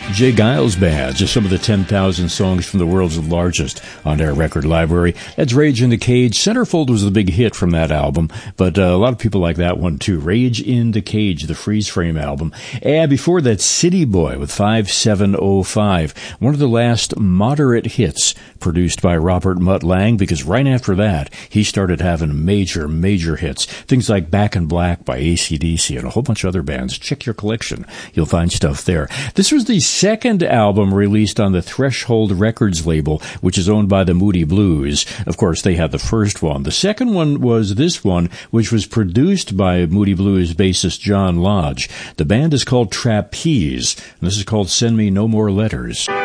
Jay Giles Band, just some of the 10,000 songs from the world's largest on-air record library. That's Rage in the Cage. Centerfold was the big hit from that album, but a lot of people like that one too. Rage in the Cage, the Freeze Frame album. And before that, City Boy with 5705, one of the last moderate hits produced by Robert Mutt Lange, because right after that, he started having major hits. Things like Back in Black by AC/DC and a whole bunch of other bands. Check your collection. You'll find stuff there. This was the second album released on the Threshold Records label, which is owned by the Moody Blues. Of course, they had the first one. The second one was this one, which was produced by Moody Blues bassist John Lodge. The band is called Trapeze, and this is called Send Me No More Letters.